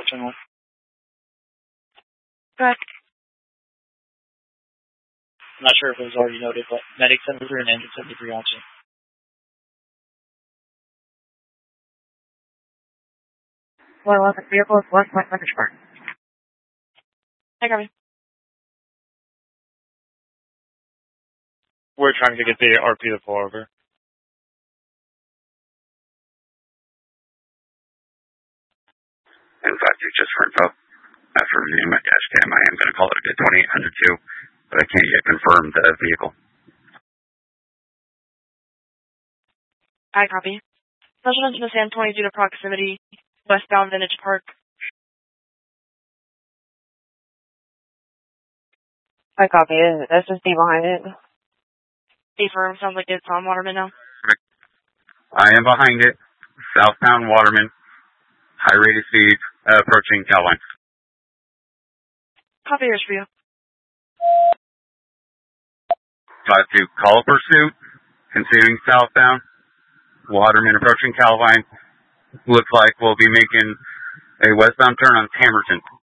10-1. Go ahead. I'm not sure if it was already noted, but medic 73 and engine 73 on scene. Well, vehicle is 1 point Vintage Park. Hi, copy. We're trying to get the RP to pull over. And 5-2 just for info. After reviewing my dash cam, I am going to call it a good 2802, but I can't yet confirm the vehicle. I copy. Special attention to Sam 22 to proximity, westbound Vintage Park. I copy. SSD behind it. Affirm. Sounds like it's on Waterman now. I am behind it. Southbound Waterman. High rate of speed, approaching Calvine. Copy yours for you. 5-2, call pursuit. Continuing southbound. Waterman approaching Calvine. Looks like we'll be making a westbound turn on Tamerton.